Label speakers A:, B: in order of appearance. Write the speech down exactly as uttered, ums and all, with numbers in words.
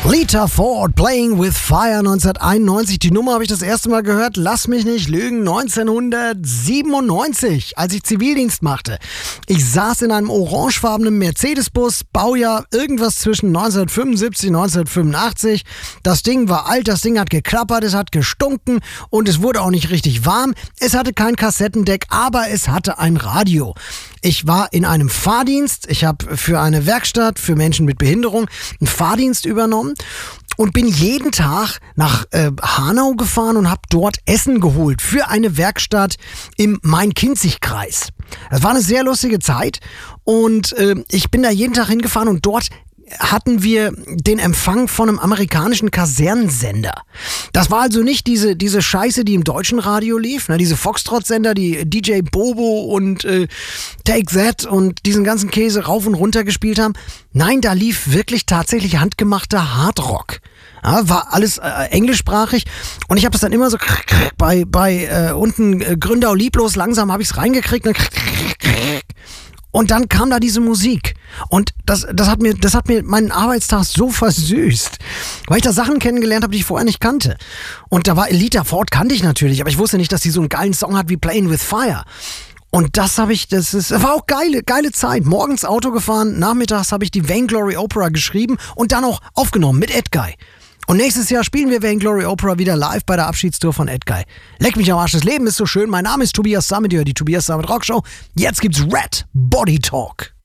A: Lita Ford, Playing with Fire, neunzehnhunderteinundneunzig. Die Nummer habe ich das erste Mal gehört, lass mich nicht lügen, neunzehnhundertsiebenundneunzig, als ich Zivildienst machte. Ich saß in einem orangefarbenen Mercedes-Bus, Baujahr irgendwas zwischen neunzehnhundertfünfundsiebzig und neunzehnhundertfünfundachtzig. Das Ding war alt, das Ding hat geklappert, es hat gestunken und es wurde auch nicht richtig warm. Es hatte kein Kassettendeck, aber es hatte ein Radio. Ich war in einem Fahrdienst, ich habe für eine Werkstatt für Menschen mit Behinderung einen Fahrdienst übernommen und bin jeden Tag nach äh, Hanau gefahren und habe dort Essen geholt für eine Werkstatt im Main-Kinzig-Kreis. Das war eine sehr lustige Zeit und äh, ich bin da jeden Tag hingefahren und dort hatten wir den Empfang von einem amerikanischen Kasernensender. Das war also nicht diese diese Scheiße, die im deutschen Radio lief, ne, diese Foxtrot-Sender, die D J Bobo und äh, Take That und diesen ganzen Käse rauf und runter gespielt haben. Nein, da lief wirklich tatsächlich handgemachter Hardrock. Ja, war alles äh, englischsprachig und ich habe das dann immer so bei bei äh, unten äh, Gründau lieblos langsam habe ich es reingekriegt und Und dann kam da diese Musik. Und das, das hat mir, das hat mir meinen Arbeitstag so versüßt. Weil ich da Sachen kennengelernt habe, die ich vorher nicht kannte. Und da war Lita Ford, kannte ich natürlich, aber ich wusste nicht, dass sie so einen geilen Song hat wie Playing with Fire. Und das habe ich, das ist, war auch geile, geile Zeit. Morgens Auto gefahren, nachmittags habe ich die Vainglory Opera geschrieben und dann auch aufgenommen mit Edguy. Und nächstes Jahr spielen wir Vainglory Opera wieder live bei der Abschiedstour von Edguy. Leck mich am Arsch, das Leben ist so schön. Mein Name ist Tobias Sammet, ihr hört die Tobias Sammet Rockshow. Jetzt gibt's Red Body Talk.